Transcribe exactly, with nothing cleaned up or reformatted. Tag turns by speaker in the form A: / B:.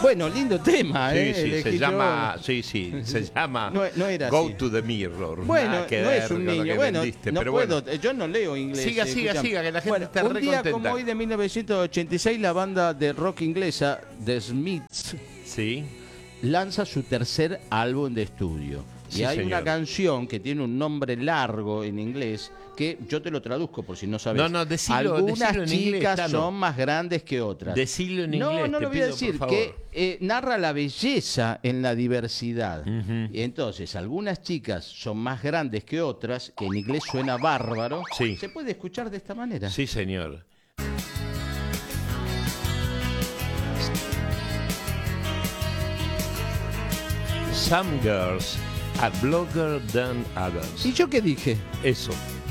A: Bueno, lindo tema,
B: Sí,
A: ¿eh?
B: sí,
A: Elegí
B: se
A: yo.
B: llama, sí, sí, se llama
A: No, no era
B: Go
A: así.
B: to the Mirror.
A: Bueno,
B: Nada que
A: no
B: ver
A: es un
B: con lo
A: niño.
B: que
A: Bueno,
B: vendiste,
A: no
B: pero
A: puedo.
B: bueno.
A: Yo no leo inglés.
B: Siga,
A: eh,
B: siga,
A: escuchame.
B: siga, que la gente
A: Bueno,
B: está
A: un
B: re
A: día
B: contenta.
A: como hoy de mil novecientos ochenta y seis, la banda de rock inglesa The Smiths
B: Sí.
A: lanza su tercer álbum de estudio. Y
B: Sí,
A: hay
B: señor.
A: una canción que tiene un nombre largo en inglés que yo te lo traduzco por si no sabes.
B: No, no, decilo-
A: Algunas
B: decilo en inglés,
A: chicas
B: Tano.
A: son más grandes que otras.
B: Decilo en
A: no,
B: inglés,
A: no
B: te
A: lo voy a
B: pido, por
A: decir,
B: favor.
A: que eh, narra la belleza en la diversidad.
B: Ujú.
A: Y entonces, algunas chicas son más grandes que otras, que en inglés suena bárbaro.
B: Sí.
A: Se puede escuchar de esta manera.
B: Sí, señor. Some girls are blogger than others.
A: ¿Y yo qué dije?
B: Eso.